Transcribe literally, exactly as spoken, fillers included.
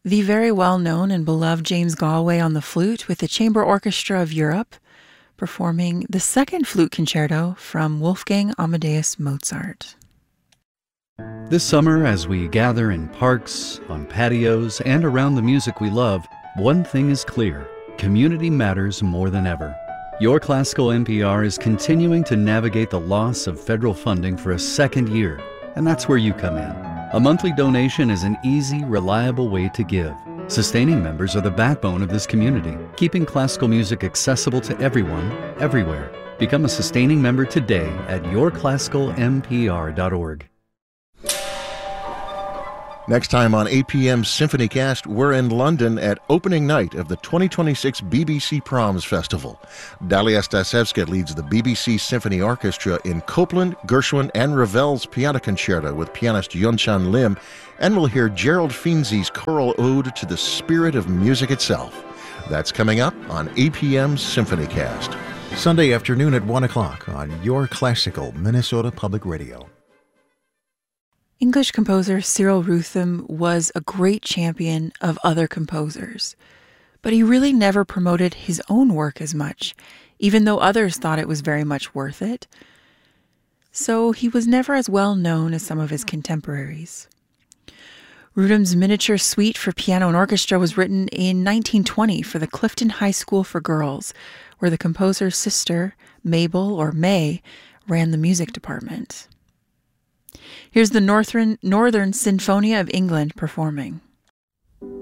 The very well-known and beloved James Galway on the flute with the Chamber Orchestra of Europe, performing the second flute concerto from Wolfgang Amadeus Mozart. This summer, as we gather in parks, on patios, and around the music we love, one thing is clear: community matters more than ever. Your Classical N P R is continuing to navigate the loss of federal funding for a second year, and that's where you come in. A monthly donation is an easy, reliable way to give. Sustaining members are the backbone of this community, keeping classical music accessible to everyone, everywhere. Become a sustaining member today at your classical n p r dot org. Next time on A P M's SymphonyCast, we're in London at opening night of the twenty twenty-six B B C Proms Festival. Dalia Stasevska leads the B B C Symphony Orchestra in Copland, Gershwin, and Ravel's Piano Concerto with pianist Yunchan Lim, and we'll hear Gerald Finzi's choral ode to the spirit of music itself. That's coming up on A P M's SymphonyCast. Sunday afternoon at one o'clock on Your Classical Minnesota Public Radio. English composer Cyril Ruthven was a great champion of other composers, but he really never promoted his own work as much, even though others thought it was very much worth it. So he was never as well known as some of his contemporaries. Ruthven's miniature suite for piano and orchestra was written in nineteen twenty for the Clifton High School for Girls, where the composer's sister, Mabel, or May, ran the music department. Here's the Northern, Northern Sinfonia of England performing.